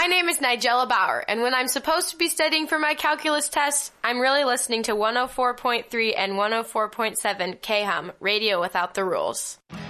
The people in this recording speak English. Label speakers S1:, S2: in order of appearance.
S1: My name is Nigella Bauer, and when I'm supposed to be studying for my calculus test, I'm really listening to 104.3 and 104.7 KHUM, Radio Without the Rules.